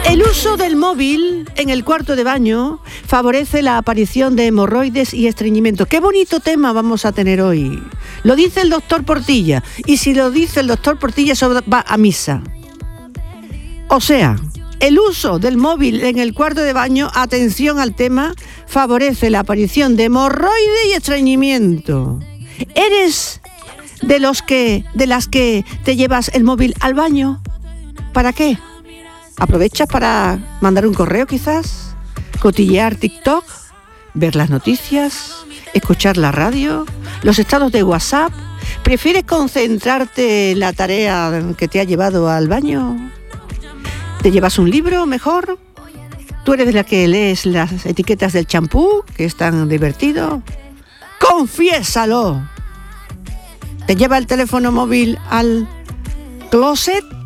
El uso del móvil en el cuarto de baño favorece la aparición de hemorroides y estreñimiento. Qué bonito tema vamos a tener hoy. Lo dice el doctor Portilla. Y si lo dice el doctor Portilla, eso va a misa. O sea, el uso del móvil en el cuarto de baño, atención al tema, favorece la aparición de hemorroides y estreñimiento. ¿Eres de las que te llevas el móvil al baño? ¿Para qué? ¿Aprovechas para mandar un correo quizás? ¿Cotillear TikTok? ¿Ver las noticias? ¿Escuchar la radio? ¿Los estados de WhatsApp? ¿Prefieres concentrarte en la tarea que te ha llevado al baño? ¿Te llevas un libro mejor? ¿Tú eres de la que lees las etiquetas del champú, que es tan divertido? ¡Confiésalo! ¿Te lleva el teléfono móvil al closet?